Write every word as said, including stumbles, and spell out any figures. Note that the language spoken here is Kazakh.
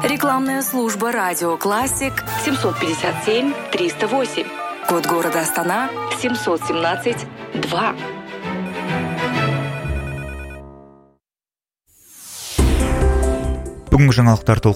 Рекламная служба «Радио Классик» семьсот пятьдесят семь триста восемь. Код города Астана семьсот семнадцать два. Бүгінгі жаңалықтар толық